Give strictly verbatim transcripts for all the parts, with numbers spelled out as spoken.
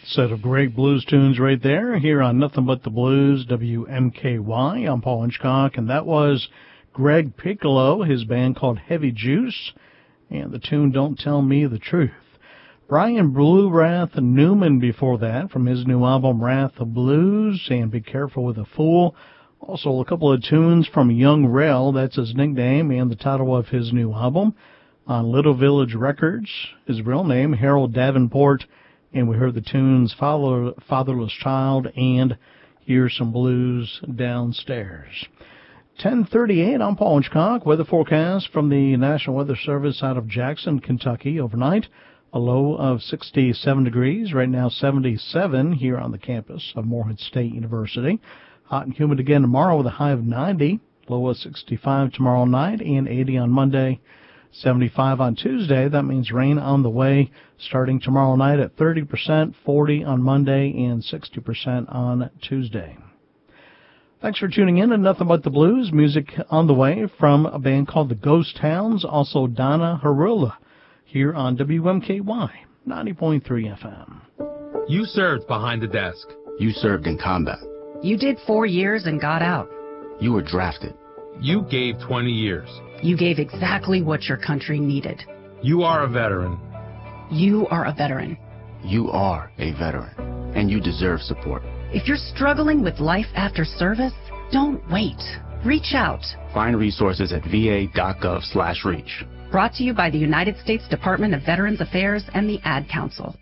Set of great blues tunes right there here on Nothing But the Blues, W M K Y. I'm Paul Hitchcock, and that was Greg Piccolo, his band called Heavy Juice, and the tune Don't Tell Me the Truth. Brian Blue Wrath Newman before that from his new album Wrath of Blues and Be Careful with a Fool. Also a couple of tunes from Young Rel, that's his nickname, and the title of his new album on Little Village Records. His real name, Harold Davenport. And we heard the tunes Father, Fatherless Child and Here's Some Blues Downstairs. ten thirty-eight, I'm Paul Hitchcock. Weather forecast from the National Weather Service out of Jackson, Kentucky. Overnight, a low of sixty-seven degrees. Right now, seventy-seven here on the campus of Morehead State University. Hot and humid again tomorrow with a high of ninety. Low of sixty-five tomorrow night and eighty on Monday. seventy-five on Tuesday. That means rain on the way starting tomorrow night at thirty percent, forty on Monday, and sixty percent on Tuesday. Thanks for tuning in to Nothing But the Blues. Music on the way from a band called the Ghost Towns, also Donna Harula, here on W M K Y ninety point three F M. You served behind the desk. You served in combat. You did four years and got out. You were drafted. You gave twenty years. You gave exactly what your country needed. You are a veteran. You are a veteran. You are a veteran, and you deserve support. If you're struggling with life after service, don't wait. Reach out. Find resources at va.gov slash reach. Brought to you by the United States Department of Veterans Affairs and the Ad Council.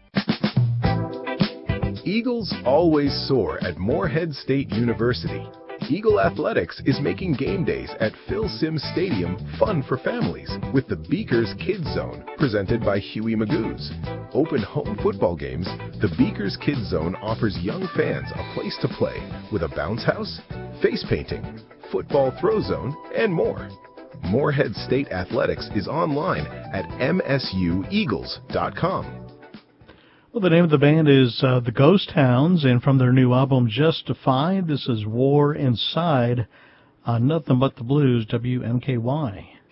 Eagles always soar at Morehead State University. Eagle Athletics is making game days at Phil Simms Stadium fun for families with the Beakers Kids Zone presented by Huey Magoo's. Open home football games, the Beakers Kids Zone offers young fans a place to play with a bounce house, face painting, football throw zone, and more. Morehead State Athletics is online at m s u eagles dot com. Well, the name of the band is uh, the Ghost Towns, and from their new album Justified, this is War Inside on Nothing But the Blues, W M K Y.